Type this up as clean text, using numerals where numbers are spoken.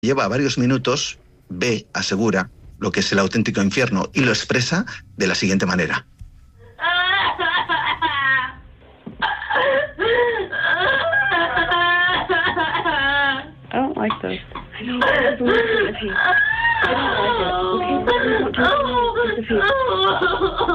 lleva varios minutos, ve, asegura lo que es el auténtico infierno y lo expresa de la siguiente manera. I don't like this. I know. I don't like it. I don't like it. Okay, but I'm not talking about this.